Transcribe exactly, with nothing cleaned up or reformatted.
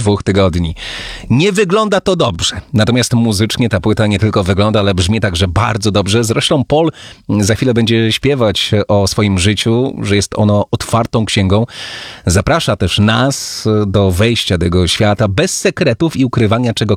dwóch tygodni. Nie wygląda to dobrze. Natomiast muzycznie ta płyta nie tylko wygląda, ale brzmi także bardzo dobrze. Zresztą Paul za chwilę będzie śpiewać o swoim życiu, że jest ono otwartą księgą. Zaprasza też nas do wejścia do jego świata bez sekretów i ukrywania czegokolwiek.